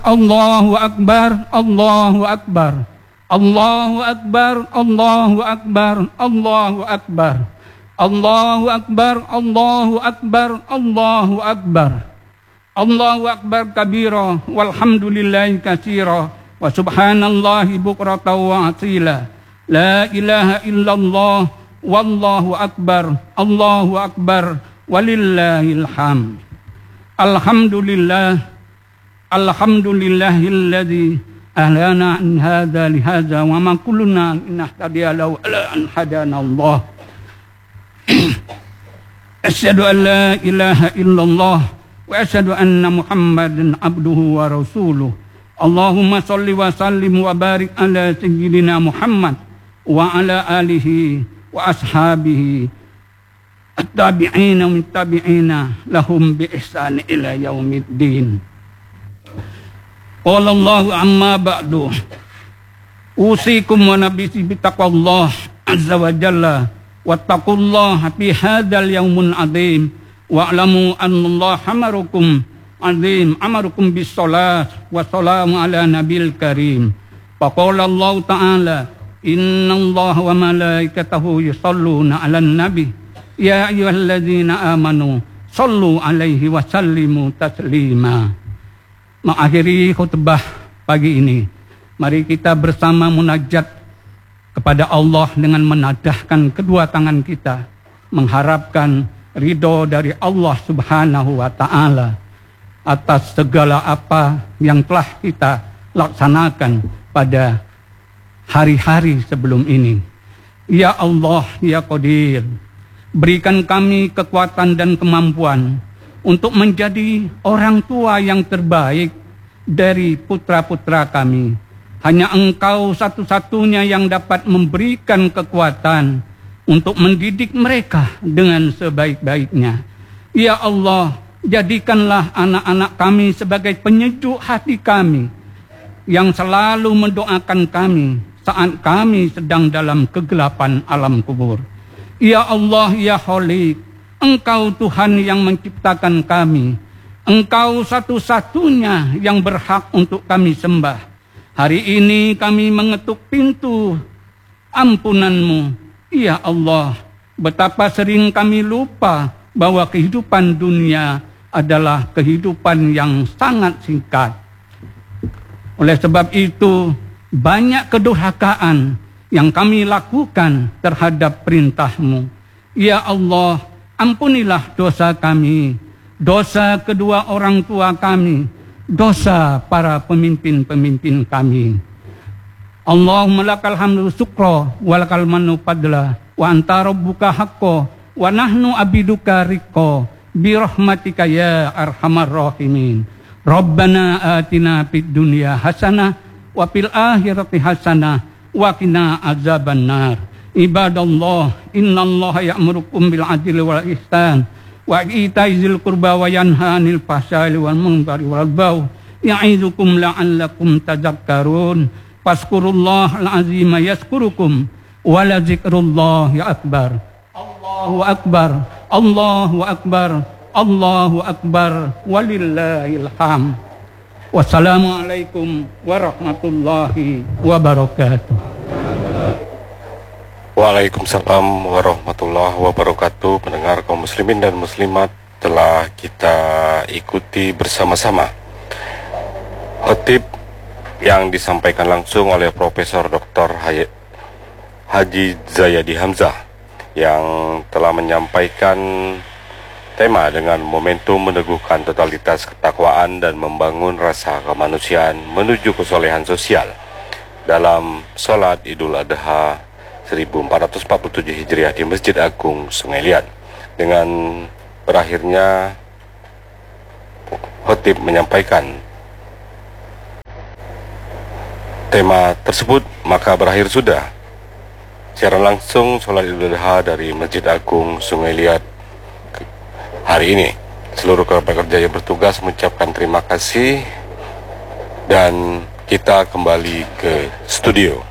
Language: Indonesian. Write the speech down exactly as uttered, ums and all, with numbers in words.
Allahu Akbar, Allahu Akbar, Allahu Akbar, Allahu Akbar, Allahu Akbar, Allahu Akbar, Allahu Akbar, Allahu Akbar, Allahu Akbar kabira, walhamdulillahi katsira, wa subhanallahi bukratan wa asila, la ilaha illallah, wallahu akbar, Allahu akbar, walillahil hamd. Alhamdulillah, alhamdulillahilladzi ahlana an hadza li hadza wa ma kulluna nahtadiya law ala an hadana Allah. Asyhadu an la ilaha illallah wa asyhadu anna Muhammadan abduhu wa rasuluh. Allahumma shalli wa sallim wa barik ala sayyidina Muhammad wa ala alihi wa ashabihi at-tabi'ina wa tabi'ina lahum bi ihsan ila yaumiddin. Qala Allahu amma ba'du. Usikum wa nabiyyi bi taqwallah azza wa jalla wattaqullaha fi hadzal yaumul adzim wa'lamu annallaha hamarukum adzim amarukum bis shalah wa salamu ala nabil karim. Faqala Allah ta'ala innallaha wa malaikatahu yusholluna 'alan nabi ya ayyuhalladzina amanu shallu 'alaihi wa sallimu taslima. Mengakhiri khutbah pagi ini, mari kita bersama munajat kepada Allah dengan menadahkan kedua tangan kita, mengharapkan ridho dari Allah Subhanahu wa Ta'ala atas segala apa yang telah kita laksanakan pada hari-hari sebelum ini. Ya Allah, ya Qadir, berikan kami kekuatan dan kemampuan untuk menjadi orang tua yang terbaik dari putra-putra kami. Hanya Engkau satu-satunya yang dapat memberikan kekuatan untuk mendidik mereka dengan sebaik-baiknya. Ya Allah, jadikanlah anak-anak kami sebagai penyejuk hati kami yang selalu mendoakan kami saat kami sedang dalam kegelapan alam kubur. Ya Allah, ya Khaliq, Engkau Tuhan yang menciptakan kami. Engkau satu-satunya yang berhak untuk kami sembah. Hari ini kami mengetuk pintu ampunan-Mu. Ya Allah, betapa sering kami lupa bahwa kehidupan dunia adalah kehidupan yang sangat singkat. Oleh sebab itu, banyak kedurhakaan yang kami lakukan terhadap perintah-Mu. Ya Allah, ampunilah dosa kami, dosa kedua orang tua kami, dosa para pemimpin-pemimpin kami. Allahumma lakal hamdu syukra wa lakal manu fadla wa anta rabbuka haqqo wa nahnu abiduka riqqo bi rahmatika ya arhamar rahimin. Rabbana atina fid dunya hasanah wa fil akhirati hasanah wa qina azabannar. Ibadallah, innallaha ya'murukum bil adli wal ihsan wa ita'i dzil qurba wa yanha 'anil fahsya'i wal munkari wal baghi ya'idukum la'allakum tadhakkarun. Fazkurullahal azima yazkurukum wa la dzikrullahi akbar. Allahu akbar, Allahu akbar, Allahu akbar, walillahil hamd. Wassalamualaikum warahmatullahi wabarakatuh. Waalaikumsalam warahmatullahi wabarakatuh. Pendengar kaum muslimin dan muslimat, telah kita ikuti bersama-sama khotib yang disampaikan langsung oleh Profesor Doktor Haji Zayadi Hamzah yang telah menyampaikan tema dengan momentum meneguhkan totalitas ketakwaan dan membangun rasa kemanusiaan menuju kesolehan sosial dalam sholat Idul Adha seribu empat ratus empat puluh tujuh Hijriah di Masjid Agung Sungai Liat. Dengan berakhirnya khotib menyampaikan tema tersebut, maka berakhir sudah siaran langsung sholat Idul Adha dari Masjid Agung Sungai Liat hari ini. Seluruh pekerja yang bertugas mengucapkan terima kasih dan kita kembali ke studio.